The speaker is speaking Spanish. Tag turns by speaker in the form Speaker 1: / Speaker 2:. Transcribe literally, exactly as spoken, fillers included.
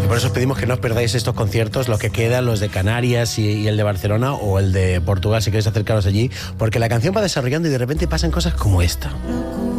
Speaker 1: Y por eso os pedimos que no os perdáis estos conciertos, los que quedan, los de Canarias y, y el de Barcelona o el de Portugal, si queréis acercaros allí, porque la canción va desarrollando y de repente pasan cosas como esta.